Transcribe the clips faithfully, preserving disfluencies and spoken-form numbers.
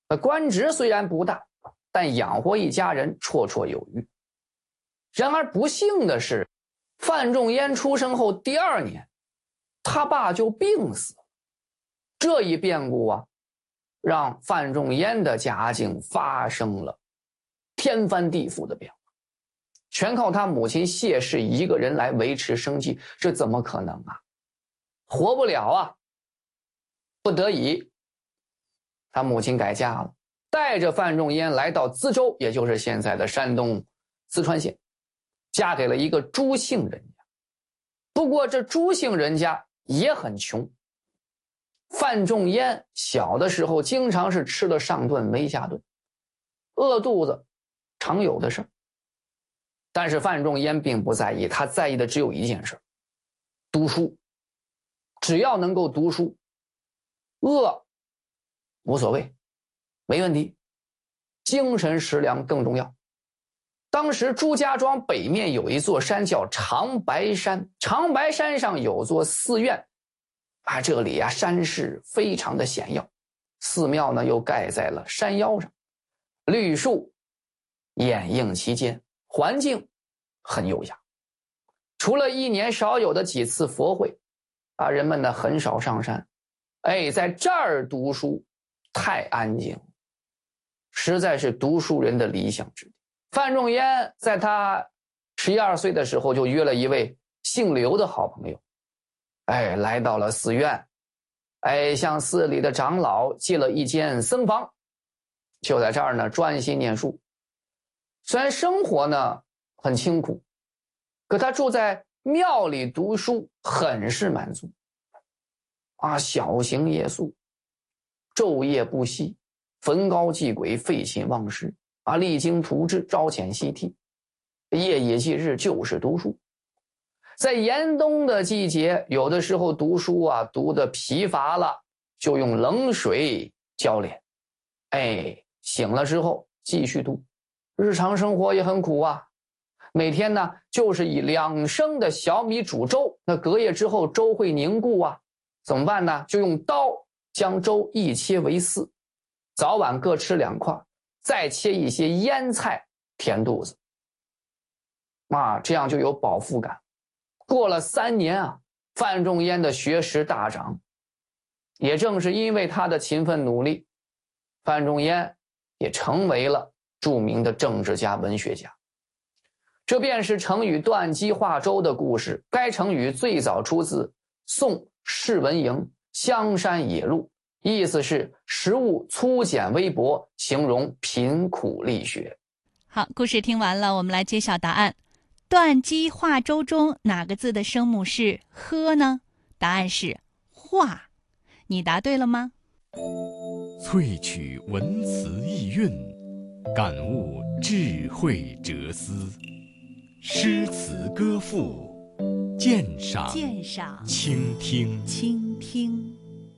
官职虽然不大，但养活一家人绰绰有余。然而不幸的是，范仲淹出生后第二年，他爸就病死了。这一变故啊，让范仲淹的家境发生了天翻地覆的变化，全靠他母亲谢氏一个人来维持生计，这怎么可能啊？活不了啊！不得已，他母亲改嫁了，带着范仲淹来到淄州，也就是现在的山东淄川县，嫁给了一个朱姓人家。不过这朱姓人家也很穷，范仲淹小的时候经常是吃了上顿没下顿，饿肚子常有的事。但是范仲淹并不在意，他在意的只有一件事，读书。只要能够读书，饿无所谓，没问题，精神食粮更重要。当时朱家庄北面有一座山叫长白山，长白山上有座寺院啊，这里啊山势非常的险要，寺庙呢又盖在了山腰上，绿树掩映其间，环境很优雅。除了一年少有的几次佛会啊，人们呢很少上山。哎，在这儿读书太安静，实在是读书人的理想之地。范仲淹在他十一二岁的时候就约了一位姓刘的好朋友，哎，来到了寺院，哎，向寺里的长老借了一间僧房，就在这儿呢专心念书。虽然生活呢很清苦，可他住在庙里读书很是满足啊，小行夜宿，昼夜不息，焚膏祭鬼，废寝忘食啊，励精图治，朝遣夕替，夜以继日就是读书。在严冬的季节，有的时候读书啊读得疲乏了，就用冷水浇脸，哎，醒了之后继续读。日常生活也很苦啊，每天呢就是以两升的小米煮粥，那隔夜之后粥会凝固啊，怎么办呢？就用刀将粥一切为四，早晚各吃两块，再切一些腌菜填肚子啊，这样就有饱腹感。过了三年啊，范仲淹的学识大涨。也正是因为他的勤奋努力，范仲淹也成为了著名的政治家、文学家。这便是成语断机化粥的故事。该成语最早出自宋释文营《香山野录》，意思是食物粗简微薄，形容贫苦力学。 好，故事听完了，我们来揭晓答案。断机化粥中哪个字的声母是呵呢？答案是化。你答对了吗？ 萃取文辞意蕴，感悟智慧哲思，诗词歌赋，鉴赏鉴赏倾听倾听。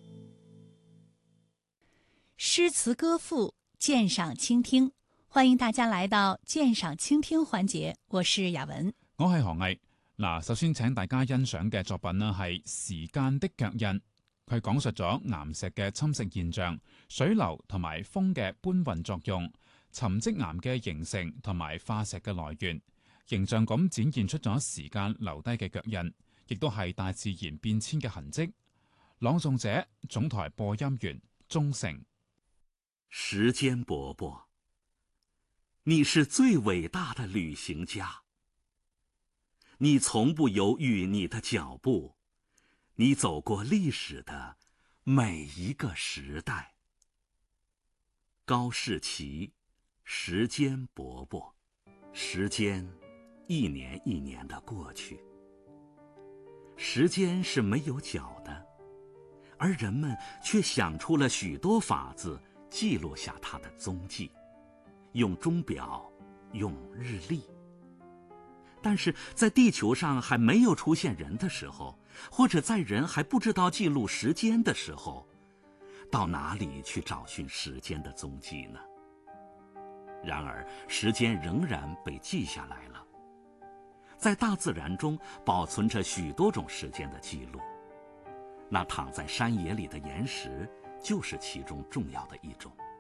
诗词歌赋，鉴赏倾听，欢迎大家來到鑑賞傾聽環節，我是雅文， 我係何毅。嗱，首先請大家欣賞嘅作品呢係《時間的腳印》，佢講述咗岩石嘅侵蝕現象、水流同埋風嘅搬運作用、沉積岩嘅形成同埋化石嘅來源，形象咁展現出咗時間留低嘅腳印，亦都係大自然變遷嘅痕跡。朗誦者總台播音員鐘成。 時間伯伯，你是最偉大的旅行家。你從不猶豫你的腳步，你走過歷史的每一個時代。高士奇，時間伯伯。時間一年一年的過去，時間是沒有腳的，而人們卻想出了許多法子記錄下它的蹤跡，用鐘錶，用日曆。但是在地球上還沒有出現人的時候，或者在人還不知道記錄時間的時候，到哪裡去找尋時間的蹤跡呢？然而時間仍然被記下來了，在大自然中保存着許多種時間的記錄，那躺在山野裡的岩石就是其中重要的一種。